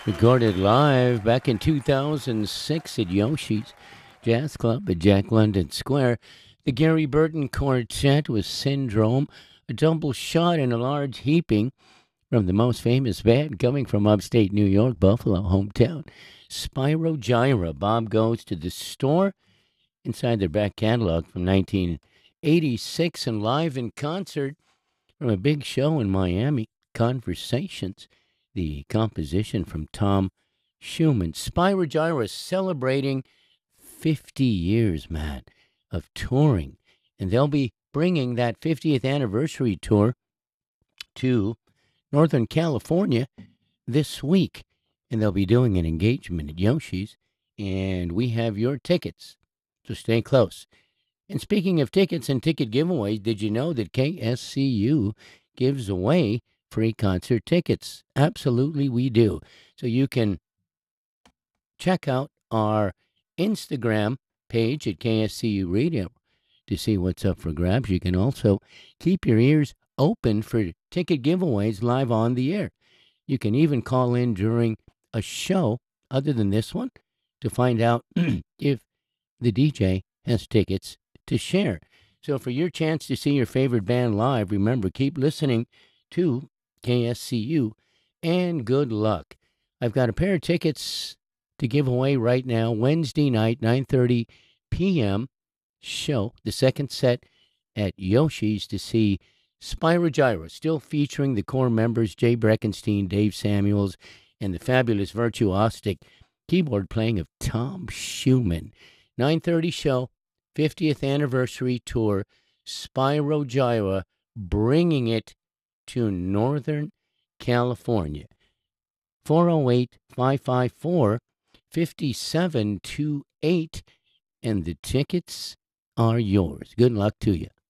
Recorded live back in 2006 at Yoshi's Jazz Club at Jack London Square. The Gary Burton Quartet with Syndrome, a double shot and a large heaping from the most famous band coming from upstate New York, Buffalo, hometown. Spyro Gyra. Bob goes to the store inside their back catalog from 1986 and live in concert from a big show in Miami, Conversations. The composition from Tom Schumann. Spyro Gyra celebrating 50 years, Matt, of touring. And they'll be bringing that 50th anniversary tour to Northern California this week. And they'll be doing an engagement at Yoshi's. And we have your tickets. So stay close. And speaking of tickets and ticket giveaways, did you know that KSCU gives away free concert tickets? Absolutely, we do. So you can check out our Instagram page at KSCU Radio to see what's up for grabs. You can also keep your ears open for ticket giveaways live on the air. You can even call in during a show other than this one to find out if the DJ has tickets to share. So for your chance to see your favorite band live, remember, keep listening to KSCU, and good luck. I've got a pair of tickets to give away right now. Wednesday night, 9:30 p.m. show, the second set at Yoshi's to see Spyro Gyra, still featuring the core members Jay Breckenstein, Dave Samuels, and the fabulous virtuosic keyboard playing of Tom Schumann. 9:30 show, 50th anniversary tour, Spyro Gyra, bringing it to Northern California. 408-554-5728, and the tickets are yours. Good luck to you.